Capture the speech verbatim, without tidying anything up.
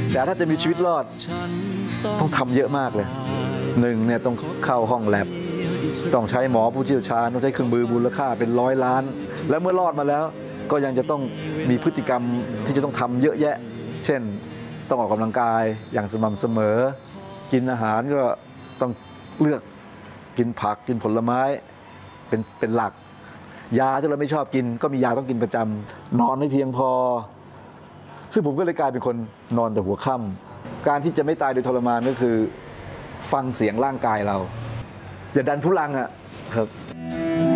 แต่ถ้าจะมีชีวิตรอดต้องทำเยอะมากเลยหนึ่งเนี่ยต้องเข้าห้องแลบต้องใช้หมอผู้เชี่ยวชาญต้องใช้เครื่องมือมูลค่าเป็นร้อยล้านและเมื่อรอดมาแล้วก็ยังจะต้องมีพฤติกรรมที่จะต้องทำเยอะแยะเช่นต้องออกกำลังกายอย่างสม่ำเสมอกินอาหารก็ต้องเลือกกินผักกินผลไม้เป็นเป็นหลักยาที่เราไม่ชอบกินก็มียาต้องกินประจำนอนให้เพียงพอซึ่งผมก็เลยกลายเป็นคนนอนแต่หัวค่ำการที่จะไม่ตายโดยทรมานก็คือฟังเสียงร่างกายเราอย่าดันทุลังอ่ะครับ